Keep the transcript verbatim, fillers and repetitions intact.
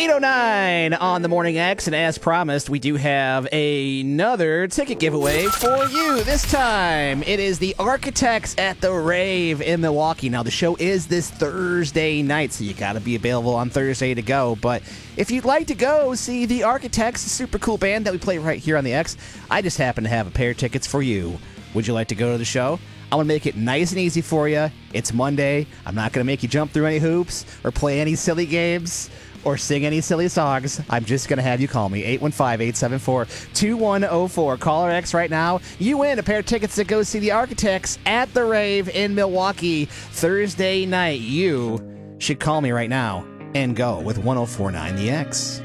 eight oh nine on the Morning X, and as promised, we do have another ticket giveaway for you. This time, it is the Architects at the Rave in Milwaukee. Now, the show is this Thursday night, so you got to be available on Thursday to go. But if you'd like to go see the Architects, a super cool band that we play right here on the X, I just happen to have a pair of tickets for you. Would you like to go to the show? I'm going to make it nice and easy for you. It's Monday. I'm not going to make you jump through any hoops or play any silly games or sing any silly songs. I'm just going to have you call me, eight one five, eight seven four, two one zero four. Call our X right now. You win a pair of tickets to go see the Architects at the Rave in Milwaukee Thursday night. You should call me right now and go with one oh four point nine The X.